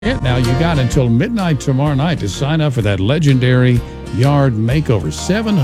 Now, you got until midnight tomorrow night to sign up for that legendary yard makeover.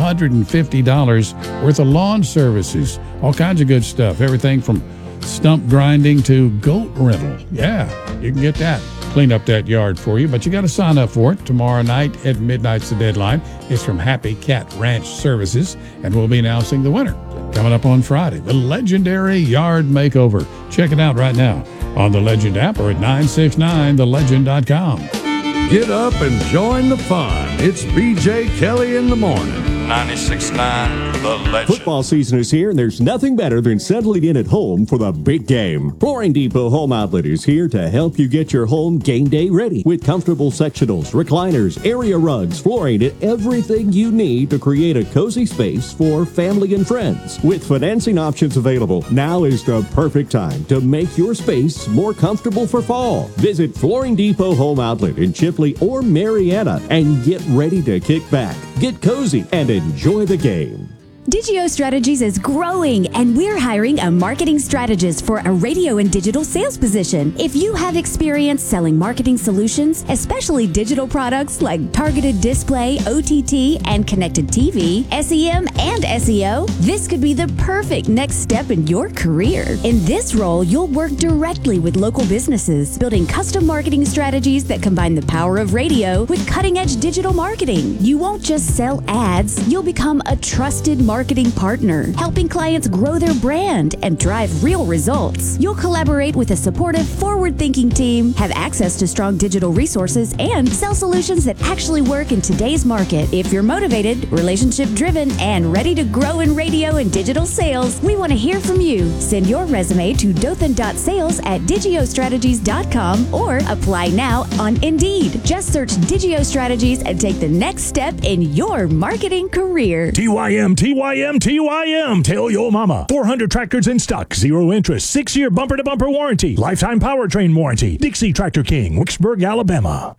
$750 worth of lawn services. All kinds of good stuff. Everything from stump grinding to goat rental. Yeah, you can get that. Clean up that yard for you, but you got to sign up for it. Tomorrow night at midnight's the deadline. It's from Happy Cat Ranch Services, and we'll be announcing the winner coming up on Friday. The legendary yard makeover. Check it out right now on the Legend app or at 969thelegend.com. Get up and join the fun. It's BJ Kelly in the morning. 96.9 The Legend. Football season is here, and there's nothing better than settling in at home for the big game. Flooring Depot Home Outlet is here to help you get your home game day ready with comfortable sectionals, recliners, area rugs, flooring, and everything you need to create a cozy space for family and friends. With financing options available, now is the perfect time to make your space more comfortable for fall. Visit Flooring Depot Home Outlet in Chipley or Marietta and get ready to kick back, get cozy, and enjoy the game. Digio Strategies is growing, and we're hiring a marketing strategist for a radio and digital sales position. If you have experience selling marketing solutions, especially digital products like targeted display, OTT, and connected TV, SEM, and SEO, this could be the perfect next step in your career. In this role, you'll work directly with local businesses, building custom marketing strategies that combine the power of radio with cutting-edge digital marketing. You won't just sell ads, you'll become a trusted marketing partner, helping clients grow their brand and drive real results. You'll collaborate with a supportive, forward-thinking team, have access to strong digital resources, and sell solutions that actually work in today's market. If you're motivated, relationship-driven, and ready to grow in radio and digital sales, we want to hear from you. Send your resume to dothan.sales@digiostrategies.com or apply now on Indeed. Just search Digio Strategies and take the next step in your marketing career. TYM. Tell your mama. 400 tractors in stock, 0 interest, 6-year bumper-to-bumper warranty, lifetime powertrain warranty. Dixie Tractor King, Wicksburg, Alabama.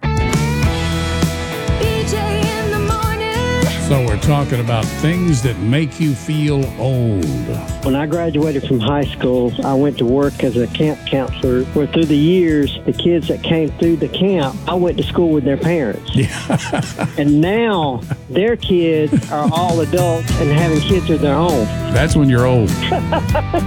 BJ in the morning. So we're talking about things that make you feel old. When I graduated from high school, I went to work as a camp counselor, where through the years, the kids that came through the camp, I went to school with their parents. And now their kids are all adults and having kids of their own. That's when you're old.